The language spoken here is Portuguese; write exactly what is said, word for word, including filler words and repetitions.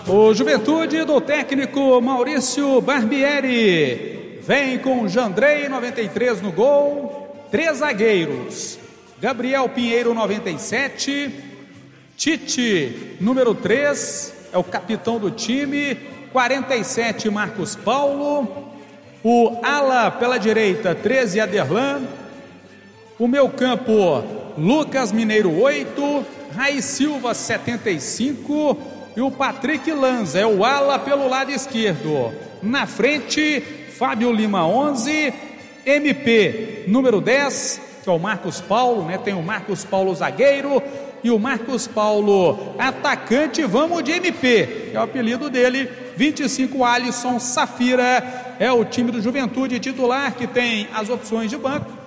O Juventude do técnico Maurício Barbieri vem com Jandrei, noventa e três no gol, três zagueiros, Gabriel Pinheiro, noventa e sete, Tite, número três, é o capitão do time, quarenta e sete, Marcos Paulo, o ala pela direita, treze, Aderlan, o meio campo, Lucas Mineiro, oito, Rai Silva, setenta e cinco, e o Patrick Lanza é o ala pelo lado esquerdo. Na frente, Fábio Lima, onze, M P, número dez, que é o Marcos Paulo, né? Tem o Marcos Paulo zagueiro e o Marcos Paulo atacante. Vamos de M P, é o apelido dele. vinte e cinco, Alisson Safira, é o time do Juventude titular, que tem as opções de banco.